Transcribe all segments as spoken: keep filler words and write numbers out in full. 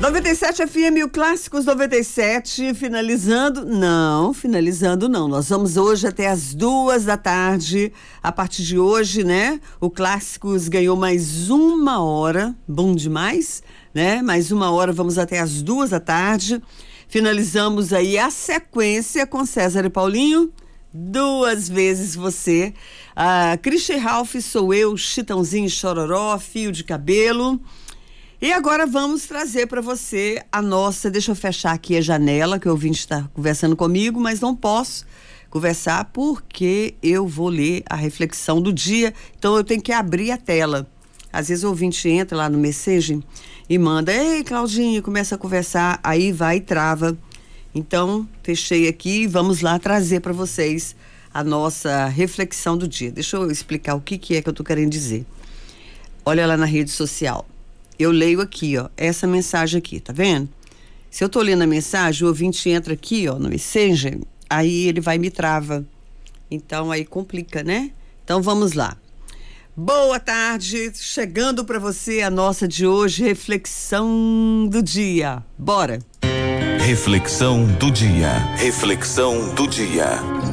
noventa e sete F M, o Clássicos noventa e sete, finalizando, não, finalizando não, nós vamos hoje até as duas da tarde, a partir de hoje, né, o Clássicos ganhou mais uma hora, bom demais, né, mais uma hora, vamos até as duas da tarde, finalizamos aí a sequência com César e Paulinho, duas vezes você, a Christian Ralph, Sou Eu, Chitãozinho e Chororó, Fio de Cabelo. E agora vamos trazer para você a nossa, deixa eu fechar aqui a janela, que o ouvinte está conversando comigo, mas não posso conversar porque eu vou ler a reflexão do dia, então eu tenho que abrir a tela. Às vezes o ouvinte entra lá no Messenger e manda, ei, Claudinha, começa a conversar, aí vai e trava. Então, fechei aqui e vamos lá trazer para vocês a nossa reflexão do dia. Deixa eu explicar o que, que é que eu tô querendo dizer. Olha lá na rede social. Eu leio aqui, ó, essa mensagem aqui, tá vendo? Se eu tô lendo a mensagem, o ouvinte entra aqui, ó, no Messenger, aí ele vai e me trava. Então, aí complica, né? Então, vamos lá. Boa tarde, chegando para você a nossa de hoje, reflexão do dia. Bora! Reflexão do dia. Reflexão do dia.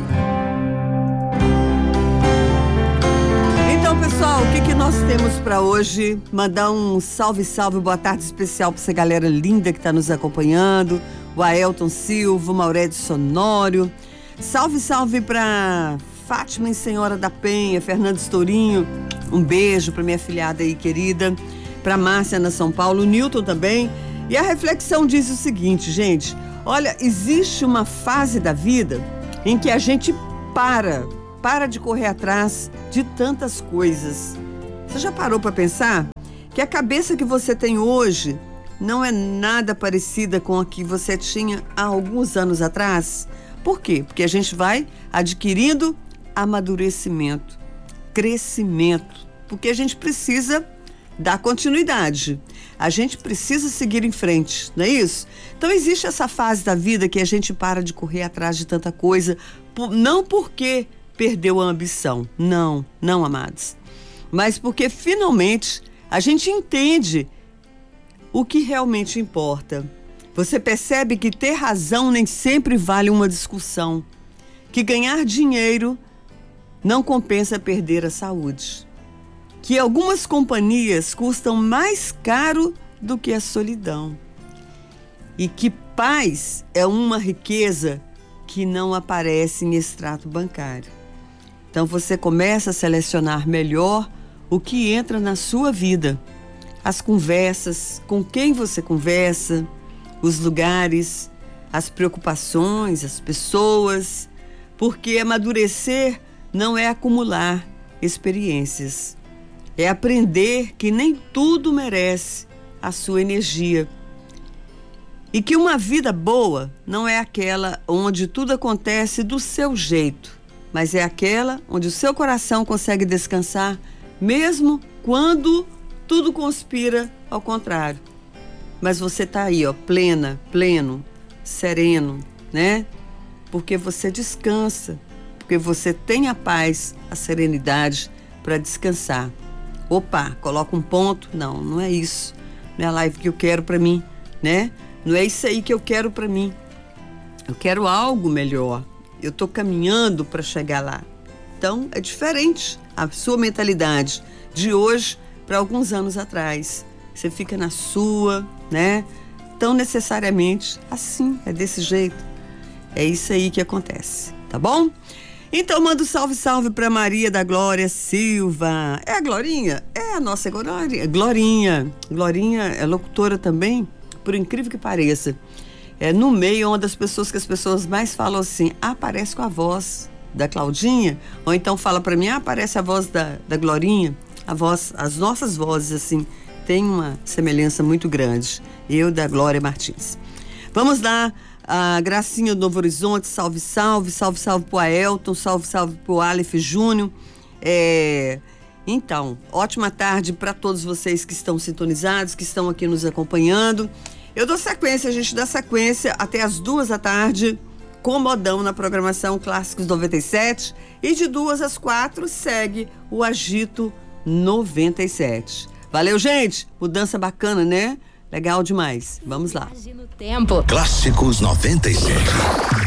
Então, pessoal, o que que nós temos para hoje? Mandar um salve, salve, boa tarde especial para essa galera linda que está nos acompanhando. O Aelton Silva, o Maurédio Sonório. Salve, salve para Fátima e Senhora da Penha, Fernando Estourinho. Um beijo para minha afilhada aí, querida. Para Márcia na São Paulo, o Newton também. E a reflexão diz o seguinte, gente, olha, existe uma fase da vida em que a gente para, para de correr atrás de tantas coisas. Você já parou para pensar que a cabeça que você tem hoje não é nada parecida com a que você tinha há alguns anos atrás? Por quê? Porque a gente vai adquirindo amadurecimento, crescimento, porque a gente precisa dar continuidade. A gente precisa seguir em frente, não é isso? Então existe essa fase da vida que a gente para de correr atrás de tanta coisa, por, não porque perdeu a ambição, não, não, amados, mas porque finalmente a gente entende o que realmente importa. Você percebe que ter razão nem sempre vale uma discussão, que ganhar dinheiro não compensa perder a saúde, que algumas companhias custam mais caro do que a solidão e que paz é uma riqueza que não aparece em extrato bancário. Então você começa a selecionar melhor o que entra na sua vida, as conversas, com quem você conversa, os lugares, as preocupações, as pessoas, porque amadurecer não é acumular experiências. É aprender que nem tudo merece a sua energia. E que uma vida boa não é aquela onde tudo acontece do seu jeito, mas é aquela onde o seu coração consegue descansar, mesmo quando tudo conspira ao contrário. Mas você está aí, ó, plena, pleno, sereno, né? Porque você descansa, porque você tem a paz, a serenidade para descansar. Opa, coloca um ponto. Não, não é isso. Não é a live que eu quero para mim, né? Não é isso aí que eu quero para mim. Eu quero algo melhor. Eu estou caminhando para chegar lá. Então, é diferente a sua mentalidade de hoje para alguns anos atrás. Você fica na sua, né? Tão necessariamente assim, é desse jeito. É isso aí que acontece, tá bom? Então manda um salve, salve para Maria da Glória Silva. É a Glorinha? É a nossa Glorinha. Glorinha. Glorinha é locutora também, por incrível que pareça. É no meio, uma das pessoas que as pessoas mais falam assim, ah, parece com a voz da Claudinha, ou então fala para mim, ah, parece a voz da, da Glorinha. A voz, as nossas vozes, assim, tem uma semelhança muito grande. Eu da Glória Martins. Vamos lá. A Gracinha do Novo Horizonte, salve, salve, salve, salve pro Aelton, salve, salve pro Aleph Júnior. É, então, ótima tarde para todos vocês que estão sintonizados, que estão aqui nos acompanhando. Eu dou sequência, a gente dá sequência até as duas da tarde, com modão na programação Clássicos noventa e sete, e de duas às quatro segue o Agito noventa e sete. Valeu, gente! Mudança bacana, né? Legal demais. Vamos lá. Clássicos noventa e sete.